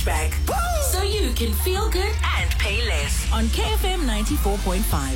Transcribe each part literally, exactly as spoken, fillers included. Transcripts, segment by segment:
Back. So you can feel good and pay less. On K F M ninety-four point five.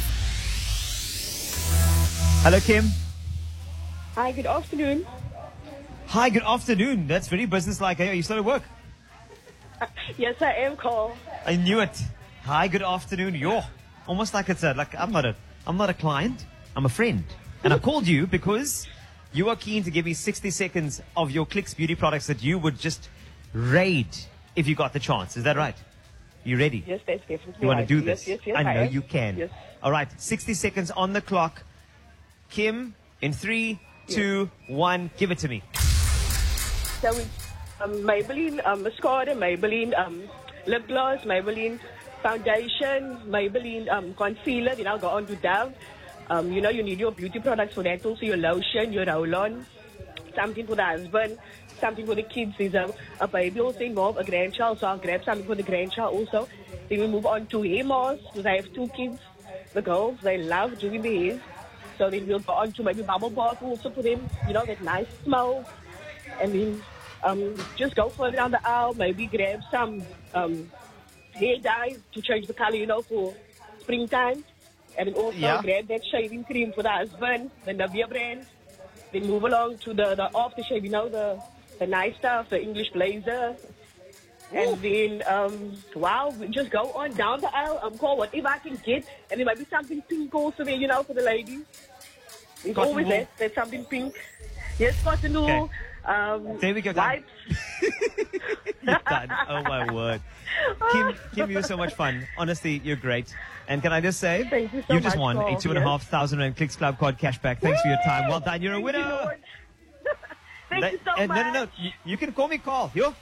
Hello, Kim. Hi, good afternoon. Hi, good afternoon. That's very businesslike. Are you still at work? Yes, I am, Cole. I knew it. Hi, good afternoon. You're almost like it's a like I'm not a I'm not a client. I'm a friend, and I called you because you are keen to give me sixty seconds of your Clicks beauty products that you would just raid if you got the chance. Is that right? You ready? Yes, that's definitely You want to right. do this? Yes, yes, yes. I know am. you can. Yes. All right, sixty seconds on the clock. Kim, in three, two, one, give it to me. So it's um, Maybelline um, mascara, Maybelline um, lip gloss, Maybelline foundation, Maybelline um, concealer. Then I'll go on to Dove. Um, you know, you need your beauty products for that. Also your lotion, your roll-on, something for the husband, something for the kids. There's a, a baby also involved, a grandchild, so I'll grab something for the grandchild also. Then we move on to hair masks, because I have two kids. The girls, they love doing the hair. So then we'll go on to maybe bubble bath also for them, you know, that nice smell. And then um, just go further down the aisle, maybe grab some um, hair dye to change the color, you know, for springtime. And then also Yeah. grab that shaving cream for the husband, the Nivea brand. Then move along to the, the aftershave, you know, the, the nice stuff, the English blazer. And then, um, wow, we just go on down the aisle, um, call whatever I can get. And there might be something pink also there, you know, for the ladies. There's Cotton always wool. that, there's something pink. Yes, cotton wool. Okay. Um, There we go, done. wipes. You're done. Oh, my word. Kim, Kim, you're so much fun. Honestly, you're great. And can I just say, Thank you so you just much, won a Paul. two and a Yes. half thousand rand Clicks Club card cashback. Thanks for your time. Well done. You're a Thank winner. you, Lord. Thank That- you so and much. no, no, no. You, you can call me Carl. Yo.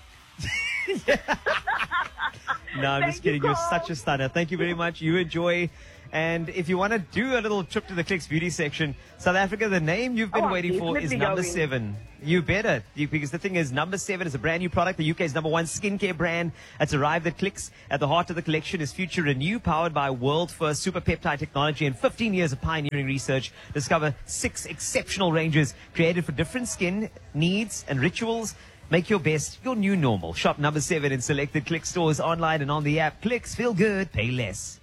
No, I'm Thank just kidding. you, You're Carl. such a stunner. Thank you very much. You enjoy. And if you want to do a little trip to the Clicks Beauty section, South Africa, the name you've been Oh, I'm waiting for is definitely number going. seven. You better. You, because the thing is, number seven is a brand new product, the U K's number one skincare brand that's arrived at Clicks. At the heart of the collection is Future Renew, powered by world-first super peptide technology and fifteen years of pioneering research. Discover six exceptional ranges created for different skin needs and rituals. Make your best your new normal. Shop number seven in selected Clicks stores online and on the app. Clicks, feel good, pay less.